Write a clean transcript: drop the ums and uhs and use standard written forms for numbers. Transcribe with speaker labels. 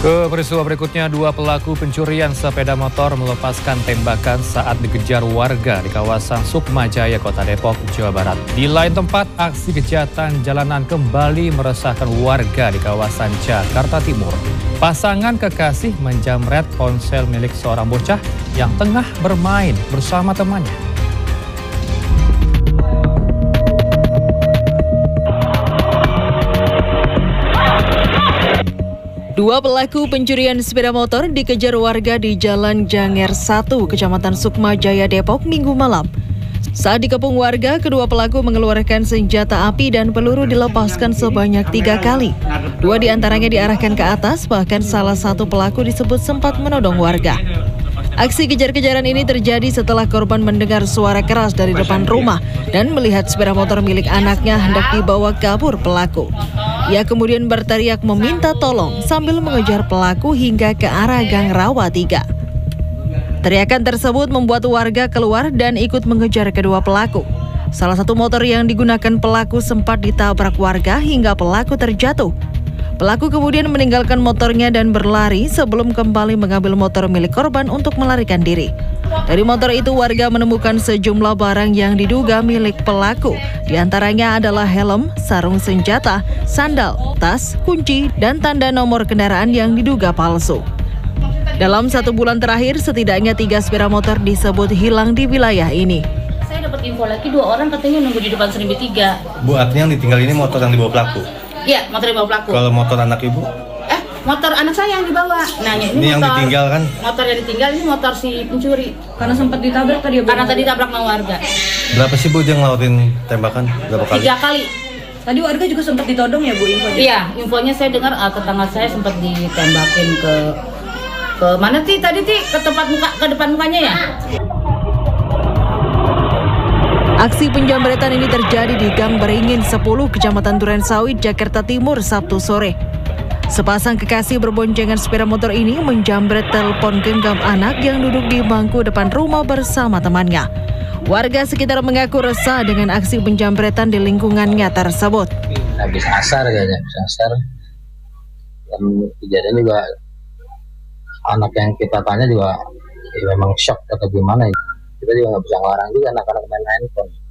Speaker 1: Ke peristiwa berikutnya, dua pelaku pencurian sepeda motor melepaskan tembakan saat dikejar warga di kawasan Sukmajaya, Kota Depok, Jawa Barat. Di lain tempat, aksi kejahatan jalanan kembali meresahkan warga di kawasan Jakarta Timur. Pasangan kekasih menjamret ponsel milik seorang bocah yang tengah bermain bersama temannya.
Speaker 2: Dua pelaku pencurian sepeda motor dikejar warga di Jalan Janger 1, Kecamatan Sukmajaya, Depok, Minggu malam. Saat dikepung warga, kedua pelaku mengeluarkan senjata api dan peluru dilepaskan sebanyak 3 kali. Dua di antaranya diarahkan ke atas, bahkan salah satu pelaku disebut sempat menodong warga. Aksi kejar-kejaran ini terjadi setelah korban mendengar suara keras dari depan rumah dan melihat sepeda motor milik anaknya hendak dibawa kabur pelaku. Ia kemudian berteriak meminta tolong sambil mengejar pelaku hingga ke arah Gang Rawa 3. Teriakan tersebut membuat warga keluar dan ikut mengejar kedua pelaku. Salah satu motor yang digunakan pelaku sempat ditabrak warga hingga pelaku terjatuh. Pelaku kemudian meninggalkan motornya dan berlari sebelum kembali mengambil motor milik korban untuk melarikan diri. Dari motor itu warga menemukan sejumlah barang yang diduga milik pelaku. Di antaranya adalah helm, sarung senjata, sandal, tas, kunci, dan tanda nomor kendaraan yang diduga palsu. Dalam 1 bulan terakhir, setidaknya 3 sepeda motor disebut hilang di wilayah ini.
Speaker 3: Saya dapat info lagi 2 orang katanya nunggu di depan Serimbi 3.
Speaker 4: Bu, artinya yang ditinggal ini motor yang dibawa pelaku?
Speaker 3: Iya, motor yang dibawa pelaku.
Speaker 4: Kalau motor anak ibu?
Speaker 3: Motor anak saya yang dibawa. Nah, ini motor
Speaker 4: yang ditinggal kan?
Speaker 3: Motor yang ditinggal ini motor si pencuri.
Speaker 5: Karena sempat ditabrak tadi ya, Bu?
Speaker 3: Karena tadi ditabrak sama warga.
Speaker 4: Berapa sih Bu dia ngelautin tembakan? Berapa kali?
Speaker 3: 3 kali.
Speaker 5: Tadi warga juga sempat ditodong ya, Bu, infonya?
Speaker 3: Iya, infonya saya dengar tetangga saya sempat ditembakin ke mana sih tadi ke tempat muka, ke depan mukanya ya.
Speaker 2: Aksi penjamretan ini terjadi di Gang Beringin 10, Kecamatan Durensawit, Jakarta Timur, Sabtu sore. Sepasang kekasih berboncengan sepeda motor ini menjamret telepon genggam anak yang duduk di bangku depan rumah bersama temannya. Warga sekitar mengaku resah dengan aksi penjamretan di lingkungannya tersebut.
Speaker 6: Habis asar kayaknya, habis asar. Dan kejadian juga anak yang kita tanya juga ya memang shock atau gimana. Kita juga nggak bisa ngelarang juga anak-anak main handphone.